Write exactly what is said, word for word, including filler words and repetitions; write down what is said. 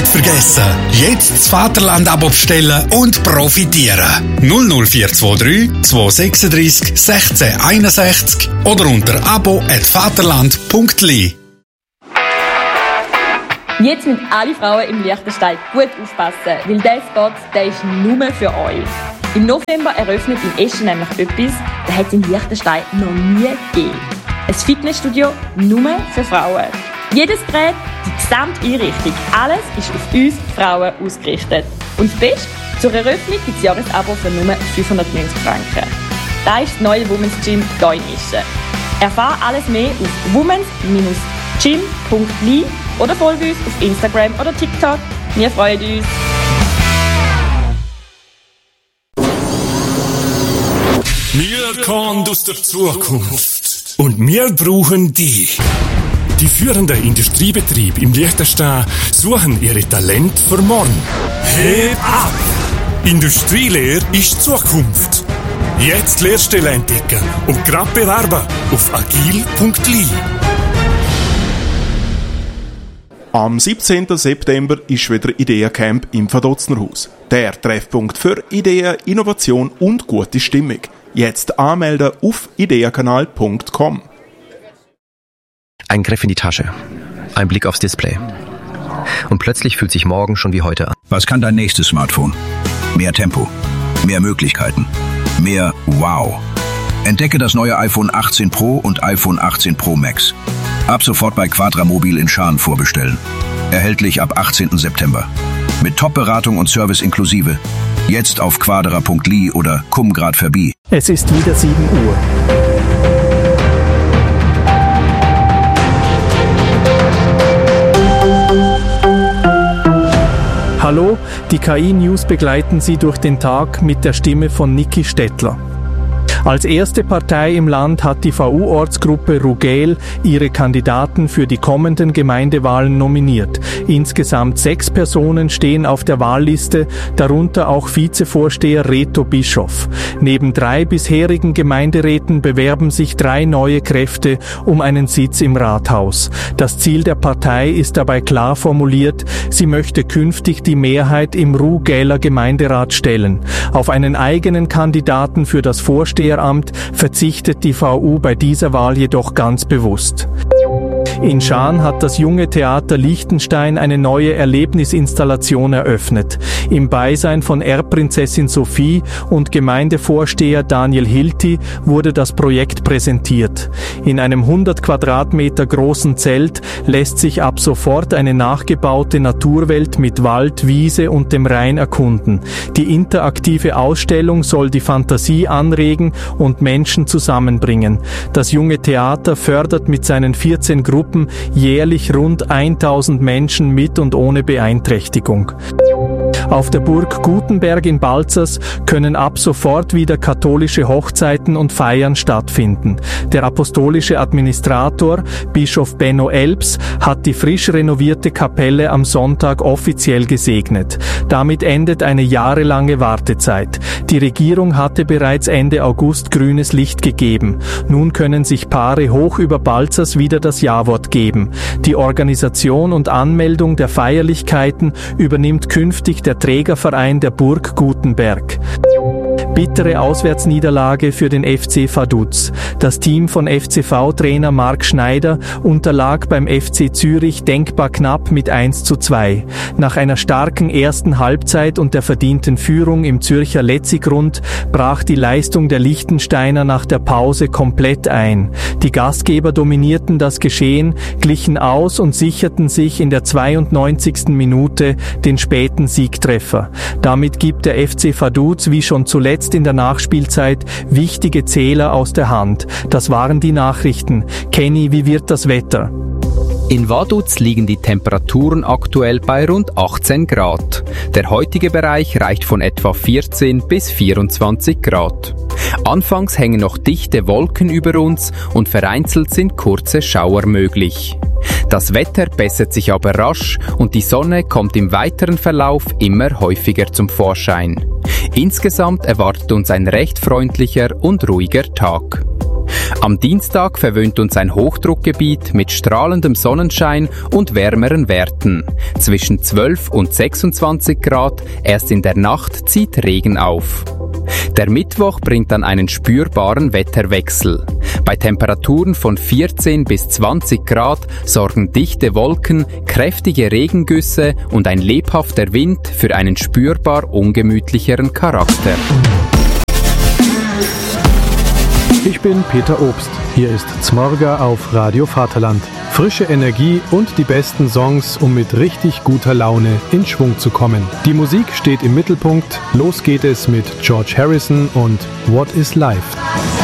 vergessen. Jetzt das Vaterland-Abo bestellen und profitieren. null null vier zwei drei zwei sechs drei sechs eins eins oder unter abo at vaterland punkt l i. Jetzt müssen alle Frauen im Liechtenstein gut aufpassen, weil dieser Spot, der ist nur für euch. Im November eröffnet in Eschen nämlich etwas, das hat es in Liechtenstein noch nie gegeben. Ein Fitnessstudio nur für Frauen. Jedes Gerät, die gesamte Einrichtung, alles ist auf uns Frauen ausgerichtet. Und das Beste, zur Eröffnung gibt es Jahresabo für nur fünfhundertneunzig Franken. Das ist das neue Women's Gym hier in Eschen. Erfahre alles mehr auf womens Gym punkt l i oder folge uns auf Instagram oder TikTok. Wir freuen uns. Wir kommen aus der Zukunft und wir brauchen dich. Die führenden Industriebetriebe im Liechtenstein suchen ihre Talente für morgen. Heb ab! Industrielehre ist Zukunft. Jetzt Lehrstelle entdecken und gerade bewerben auf agil punkt l i. Am siebzehnten September ist wieder Ideencamp im Verdotznerhaus. Der Treffpunkt für Ideen, Innovation und gute Stimmung. Jetzt anmelden auf ideenkanal punkt com. Ein Griff in die Tasche. Ein Blick aufs Display. Und plötzlich fühlt sich morgen schon wie heute an. Was kann dein nächstes Smartphone? Mehr Tempo, mehr Möglichkeiten, mehr Wow. Entdecke das neue iPhone achtzehn Pro und iPhone achtzehn Pro Max. Ab sofort bei Quadramobil in Schaan vorbestellen. Erhältlich ab achtzehnten September. Mit Top-Beratung und Service inklusive. Jetzt auf quadra punkt l i oder komm grad vorbei. Es ist wieder sieben Uhr. Hallo, die K I-News begleiten Sie durch den Tag mit der Stimme von Niki Stettler. Als erste Partei im Land hat die V U-Ortsgruppe Rugel ihre Kandidaten für die kommenden Gemeindewahlen nominiert. Insgesamt sechs Personen stehen auf der Wahlliste, darunter auch Vizevorsteher Reto Bischof. Neben drei bisherigen Gemeinderäten bewerben sich drei neue Kräfte um einen Sitz im Rathaus. Das Ziel der Partei ist dabei klar formuliert, sie möchte künftig die Mehrheit im Rugeler Gemeinderat stellen. Auf einen eigenen Kandidaten für das Vorsteher Amt verzichtet die V U bei dieser Wahl jedoch ganz bewusst. In Schaan hat das Junge Theater Liechtenstein eine neue Erlebnisinstallation eröffnet. Im Beisein von Erbprinzessin Sophie und Gemeindevorsteher Daniel Hilti wurde das Projekt präsentiert. In einem hundert Quadratmeter großen Zelt lässt sich ab sofort eine nachgebaute Naturwelt mit Wald, Wiese und dem Rhein erkunden. Die interaktive Ausstellung soll die Fantasie anregen und Menschen zusammenbringen. Das Junge Theater fördert mit seinen vierzehn Gruppen jährlich rund tausend Menschen mit und ohne Beeinträchtigung. Auf der Burg Gutenberg in Balzers können ab sofort wieder katholische Hochzeiten und Feiern stattfinden. Der apostolische Administrator, Bischof Benno Elbs, hat die frisch renovierte Kapelle am Sonntag offiziell gesegnet. Damit endet eine jahrelange Wartezeit. Die Regierung hatte bereits Ende August grünes Licht gegeben. Nun können sich Paare hoch über Balzers wieder das Ja-Wort geben. Die Organisation und Anmeldung der Feierlichkeiten übernimmt künftig der Trägerverein der Burg Gutenberg. Bittere Auswärtsniederlage für den F C Vaduz. Das Team von F C V-Trainer Marc Schneider unterlag beim F C Zürich denkbar knapp mit eins zu zwei. Nach einer starken ersten Halbzeit und der verdienten Führung im Zürcher Letzigrund brach die Leistung der Liechtensteiner nach der Pause komplett ein. Die Gastgeber dominierten das Geschehen, glichen aus und sicherten sich in der zweiundneunzigsten Minute den späten Siegtreffer. Damit gibt der F C Vaduz wie schon zuletzt in der Nachspielzeit wichtige Zähler aus der Hand. Das waren die Nachrichten. Kenny, wie wird das Wetter? In Vaduz liegen die Temperaturen aktuell bei rund achtzehn Grad. Der heutige Bereich reicht von etwa vierzehn bis vierundzwanzig Grad. Anfangs hängen noch dichte Wolken über uns und vereinzelt sind kurze Schauer möglich. Das Wetter bessert sich aber rasch und die Sonne kommt im weiteren Verlauf immer häufiger zum Vorschein. Insgesamt erwartet uns ein recht freundlicher und ruhiger Tag. Am Dienstag verwöhnt uns ein Hochdruckgebiet mit strahlendem Sonnenschein und wärmeren Werten. Zwischen zwölf und sechsundzwanzig Grad, erst in der Nacht zieht Regen auf. Der Mittwoch bringt dann einen spürbaren Wetterwechsel. Bei Temperaturen von vierzehn bis zwanzig Grad sorgen dichte Wolken, kräftige Regengüsse und ein lebhafter Wind für einen spürbar ungemütlicheren Charakter. Ich bin Peter Obst. Hier ist Zmorga auf Radio Vaterland. Frische Energie und die besten Songs, um mit richtig guter Laune in Schwung zu kommen. Die Musik steht im Mittelpunkt. Los geht es mit George Harrison und What is Life?